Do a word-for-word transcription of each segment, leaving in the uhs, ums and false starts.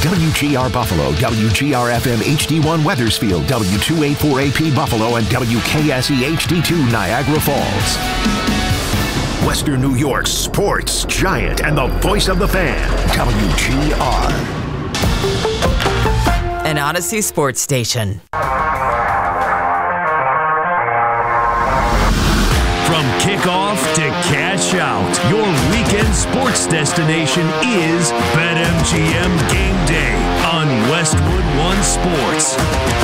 W G R Buffalo, W G R F M H D one Weathersfield, W two eighty-four A P Buffalo, and W K S E H D two Niagara Falls. Western New York's sports giant and the voice of the fan, W G R. An Odyssey sports station. From kickoff to cash out, your weekend sports destination is BetMGM Game Day on Westwood One Sports.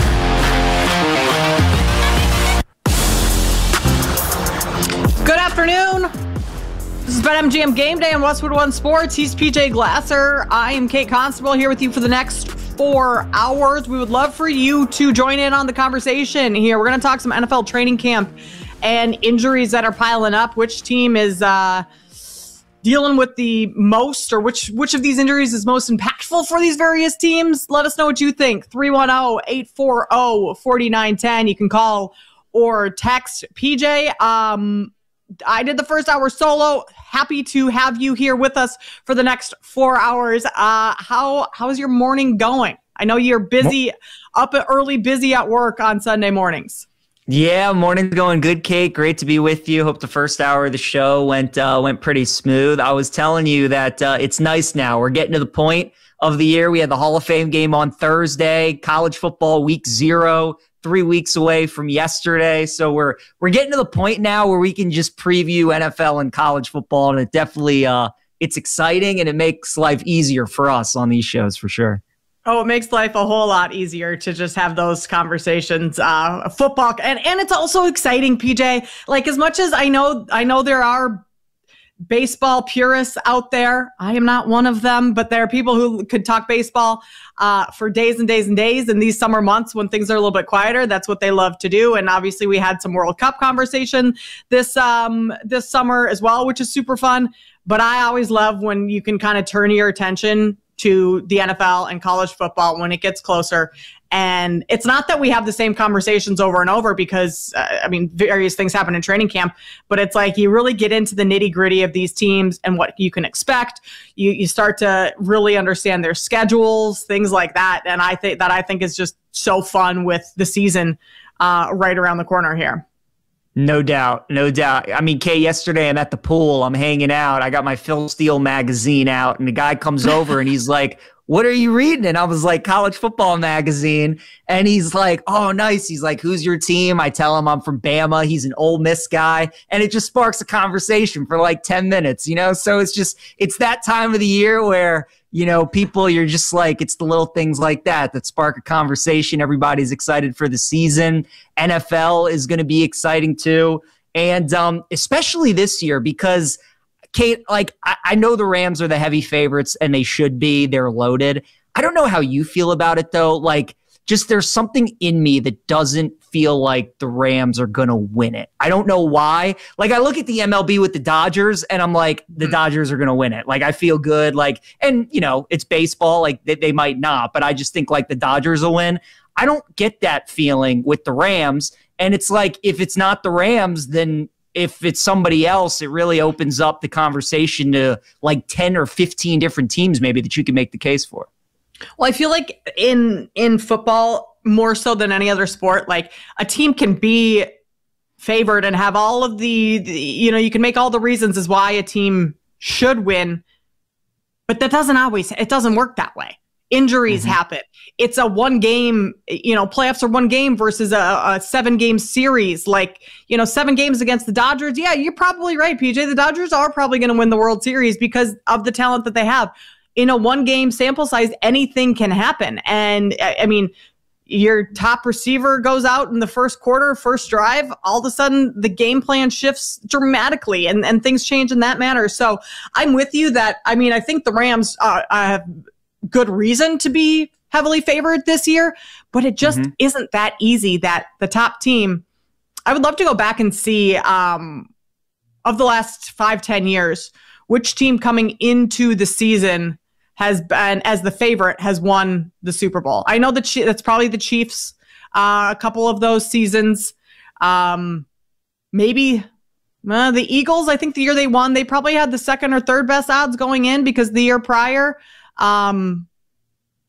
Good afternoon. This is BetMGM Game Day on Westwood One Sports. He's P J Glasser. I am Kate Constable here with you for the next four hours. We would love for you to join in on the conversation here. We're going to talk some N F L training camp and injuries that are piling up. Which team is uh, dealing with the most, or which which of these injuries is most impactful for these various teams? Let us know what you think. three one zero, eight four zero, four nine one zero. You can call or text. P J, um, I did the first hour solo. Happy to have you here with us for the next four hours. Uh, how how's your morning going? I know you're busy, up early, busy at work on Sunday mornings. Yeah, morning's going good, Kate. Great to be with you. Hope the first hour of the show went uh, went pretty smooth. I was telling you that uh, it's nice now. We're getting to the point of the year. We had the Hall of Fame game on Thursday, college football week zero, three weeks away from yesterday. So we're we're getting to the point now where we can just preview N F L and college football, and it definitely uh, it's exciting and it makes life easier for us on these shows for sure. Oh, it makes life a whole lot easier to just have those conversations. Uh, football, and and it's also exciting, P J. Like, as much as I know, I know there are baseball purists out there. I am not one of them, but there are people who could talk baseball uh, for days and days and days. In these summer months when things are a little bit quieter, that's what they love to do. And obviously, we had some World Cup conversation this um, this summer as well, which is super fun. But I always love when you can kind of turn your attention to the N F L and college football when it gets closer. And it's not that we have the same conversations over and over because, uh, I mean, various things happen in training camp, but it's like you really get into the nitty gritty of these teams and what you can expect. You you start to really understand their schedules, things like that. And I think that I think is just so fun with the season uh, right around the corner here. No doubt. No doubt. I mean, Kay, yesterday I'm at the pool. I'm hanging out. I got my Phil Steele magazine out, and the guy comes over and he's like, "What are you reading?" And I was like, "College Football Magazine." And he's like, "Oh, nice." He's like, "Who's your team?" I tell him I'm from Bama. He's an Ole Miss guy. And it just sparks a conversation for like ten minutes, you know? So it's just, it's that time of the year where, you know, people, you're just like, it's the little things like that that spark a conversation. Everybody's excited for the season. N F L is going to be exciting too. And um, especially this year because, Kate, like, I, I know the Rams are the heavy favorites and they should be. They're loaded. I don't know how you feel about it, though. Like, just there's something in me that doesn't feel like the Rams are going to win it. I don't know why. Like, I look at the M L B with the Dodgers and I'm like, the Dodgers are going to win it. Like, I feel good. Like, and, you know, it's baseball. Like, they, they might not, but I just think, like, the Dodgers will win. I don't get that feeling with the Rams. And it's like, if it's not the Rams, then if it's somebody else, it really opens up the conversation to like ten or fifteen different teams maybe that you can make the case for. Well, I feel like in in football, more so than any other sport, like a team can be favored and have all of the, the you know, you can make all the reasons as why a team should win, but that doesn't always, it doesn't work that way. Injuries mm-hmm. happen. It's a one game, you know, playoffs are one game versus a, a seven game series. Like, you know, seven games against the Dodgers. Yeah, you're probably right, P J. The Dodgers are probably going to win the World Series because of the talent that they have. In a one game sample size, anything can happen. And I mean, your top receiver goes out in the first quarter, first drive, all of a sudden the game plan shifts dramatically and, and things change in that manner. So I'm with you that, I mean, I think the Rams uh, have good reason to be heavily favored this year, but it just mm-hmm. isn't that easy that the top team, I would love to go back and see um, of the last five, ten years, which team coming into the season has been, as the favorite, has won the Super Bowl. I know that that's probably the Chiefs, uh, a couple of those seasons. Um, maybe uh, the Eagles, I think the year they won, they probably had the second or third best odds going in because the year prior, um,